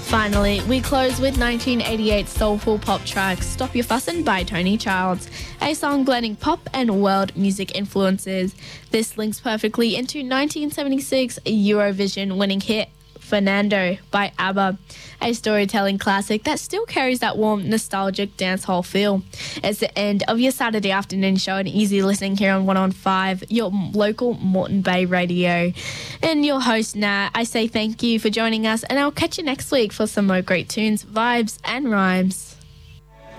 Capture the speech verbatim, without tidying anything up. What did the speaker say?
Finally, we close with nineteen eighty-eight's soulful pop track Stop Your Fussin' by Tony Childs, a song blending pop and world music influences. This links perfectly into nineteen seventy-six Eurovision winning hit Fernando by ABBA, a storytelling classic that still carries that warm, nostalgic dancehall feel. It's the end of your Saturday afternoon show and easy listening here on one oh five, your local Moreton Bay radio. And your host, Nat, I say thank you for joining us, and I'll catch you next week for some more great tunes, vibes and rhymes.